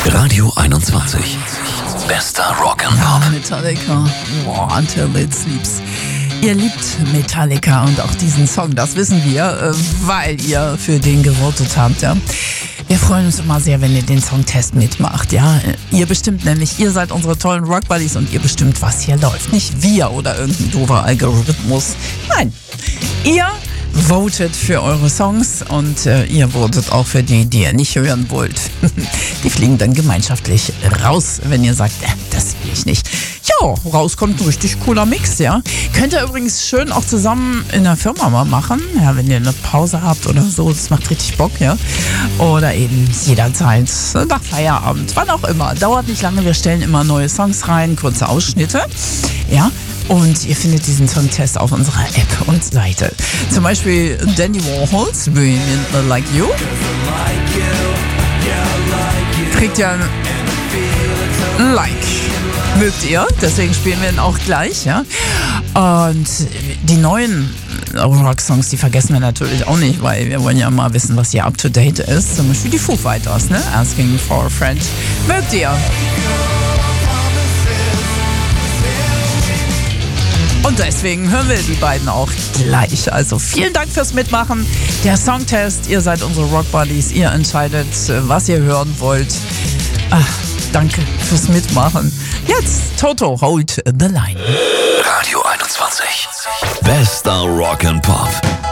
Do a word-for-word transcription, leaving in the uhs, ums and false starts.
Radio einundzwanzig. Bester Rock'n'Pop. Metallica. Wow, Until It Sleeps. Ihr liebt Metallica und auch diesen Song, das wissen wir, weil ihr für den gewotet habt, ja. Wir freuen uns immer sehr, wenn ihr den Songtest mitmacht, ja. Ihr bestimmt nämlich, ihr seid unsere tollen Rockbuddies und ihr bestimmt, was hier läuft. Nicht wir oder irgendein doofer Algorithmus. Nein, ihr votet für eure Songs und äh, ihr votet auch für die, die ihr nicht hören wollt. Die fliegen dann gemeinschaftlich raus, wenn ihr sagt, äh, das will ich nicht. Ja, rauskommt ein richtig cooler Mix, ja. Könnt ihr übrigens schön auch zusammen in der Firma mal machen, ja, wenn ihr eine Pause habt oder so, das macht richtig Bock, ja. Oder eben jederzeit nach Feierabend, wann auch immer. Dauert nicht lange, wir stellen immer neue Songs rein, kurze Ausschnitte, ja. Und ihr findet diesen Songtest auf unserer App und Seite. Zum Beispiel Danny Warhols, Being Like You. Kriegt ja ein Like. Mögt ihr, deswegen spielen wir ihn auch gleich, ja. Und die neuen Rock-Songs, die vergessen wir natürlich auch nicht, weil wir wollen ja mal wissen, was hier up-to-date ist. Zum Beispiel die Foo Fighters, ne? Asking for a Friend. Mögt ihr? Und deswegen hören wir die beiden auch gleich. Also vielen Dank fürs Mitmachen. Der Songtest, ihr seid unsere Rockbuddies. Ihr entscheidet, was ihr hören wollt. Ach, danke fürs Mitmachen. Jetzt Toto, Hold the Line. Radio einundzwanzig. Bester Rock'n'Pop.